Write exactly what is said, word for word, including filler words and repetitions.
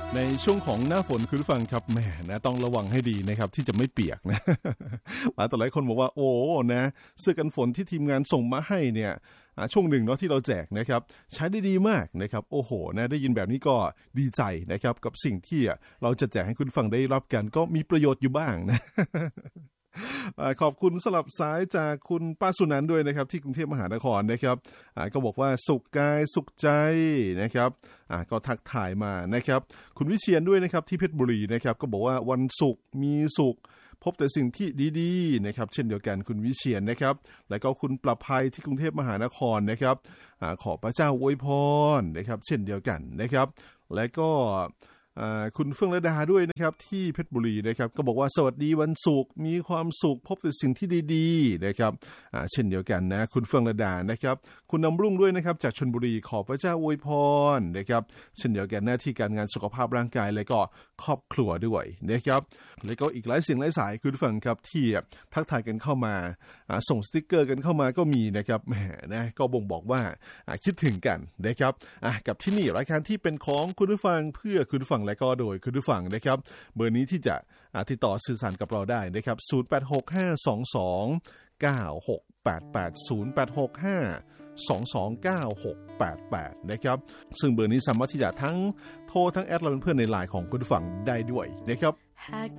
ในช่วงของหน้าฝนคุณผู้ฟังครับแหมนะต้องระวังให้ดีนะครับที่จะไม่เปียกนะหลายต่อหลายคนบอกว่าโอ้นะเสื้อกันฝนที่ทีมงานส่งมาให้เนี่ยช่วงหนึ่งเนาะที่เราแจกนะครับใช้ได้ดีมากนะครับโอ้โหนะได้ยินแบบนี้ก็ดีใจนะครับกับสิ่งที่เราจะแจกให้คุณฟังได้รับกันก็มีประโยชน์อยู่บ้างนะขอบคุณสลับสายจากคุณป้าสุนันท์ด้วยนะครับที่กรุงเทพมหานครนะครับก็บอกว่าสุขกายสุขใจนะครับก็ทักถ่ายมานะครับคุณวิเชียรด้วยนะครับที่เพชรบุรีนะครับก็บอกว่าวันศุกร์มีสุขพบแต่สิ่งที่ดีๆนะครับเช่นเดียวกันคุณวิเชียรนะครับแล้วก็คุณประภัยที่กรุงเทพมหานครนะครับขอพระเจ้าอวยพรนะครับเช่นเดียวกันนะครับและก็คุณเฟื่องระดาด้วยนะครับที่เพชรบุรีนะครับก็บอกว่าสวัสดีวันศุกร์มีความสุขพบแต่สิ่งที่ดีๆนะครับเช่นเดียวกันนะคุณเฟื่องระดานะครับคุณนำรุ่งด้วยนะครับจากชลบุรีขอพระเจ้าอวยพรนะครับเช่นเดียวกันหน้าที่การงานสุขภาพร่างกายและก็ครอบครัวด้วยนะครับแล้วก็อีกหลายเสียงหลายสายคุณฟังครับที่ทักทายกันเข้ามาส่งสติ๊กเกอร์กันเข้ามาก็มีนะครับแหมนะก็บ่งบอกว่าคิดถึงกันนะครับกับที่นี่รายการที่เป็นของคุณผู้ฟังเพื่อคุณผู้ฟังและก็โดยคุณผู้ฟังนะครับเบอร์นี้ที่จะติดต่อสื่อสารกับเราได้นะครับศูนย์ แปด หก ห้า สอง สอง เก้า หก แปด แปด ศูนย์ แปด หก ห้า สอง สอง เก้า หก แปด แปดนะครับซึ่งเบอร์นี้สามารถที่จะทั้งโทรทั้งแอดเราเป็นเพื่อนในไลน์ของคุณผู้ฟังได้ด้วยนะครับ